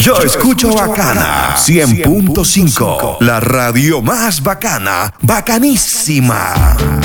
Yo escucho Bacana 100.5, la radio más bacana, bacanísima.